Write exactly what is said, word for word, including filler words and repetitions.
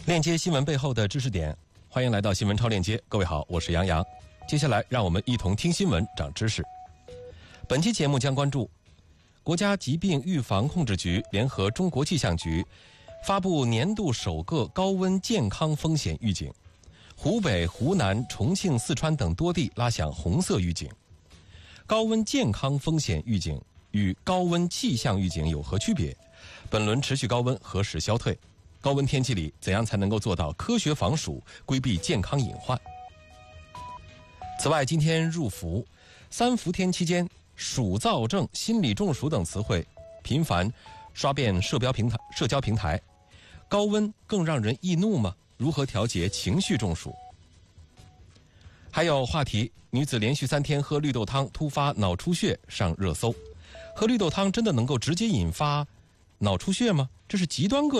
链接新闻背后的知识点，欢迎来到新闻超链接。各位好，我是杨洋。接下来让我们一同听新闻长知识。本期节目将关注国家疾病预防控制局联合中国气象局发布年度首个高温健康风险预警，湖北、湖南、重庆、四川等多地拉响红色预警。高温健康风险预警与高温气象预警有何区别？本轮持续高温何时消退？高温天气里怎样才能够做到科学防暑，规避健康隐患？此外，今天入伏，三伏天期间，暑燥症、心理中暑等词汇频繁刷遍社交平台。社交平台，高温更让人易怒吗？如何调节情绪中暑？还有话题：女子连续三天喝绿豆汤突发脑出血上热搜。喝绿豆汤真的能够直接引发脑出血吗？这是极端个